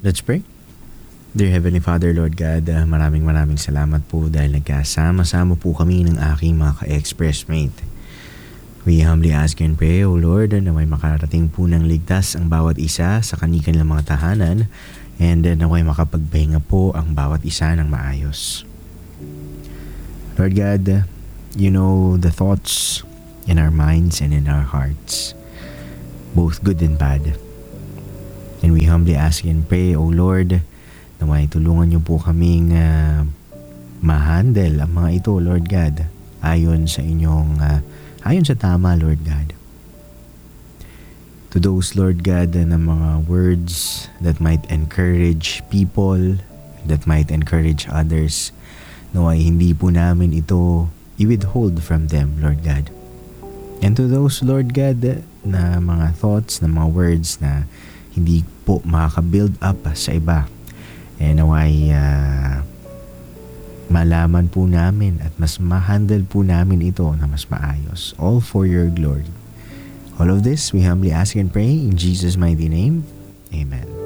Let's pray. Dear Heavenly Father, Lord God, maraming salamat po dahil nagkasama-sama po kami ng aking mga ka-express mate. We humbly ask and pray, O Lord, na may makarating po ng ligtas ang bawat isa sa kanilang mga tahanan and na may makapagpahinga po ang bawat isa ng maayos. Lord God, you know the thoughts in our minds and in our hearts, both good and bad. And we humbly ask and pray, O Lord, na may tulungan niyo po kaming ma-handle ang mga ito, Lord God, ayon sa tama, Lord God. To those, Lord God, na mga words that might encourage people, that might encourage others, ay hindi po namin ito i-withhold from them, Lord God. And to those, Lord God, na mga thoughts, na mga words na hindi po makaka-build up sa iba, naway malaman po namin at mas ma-handle po namin ito na mas maayos. All for your glory. All of this we humbly ask and pray in Jesus' mighty name. Amen.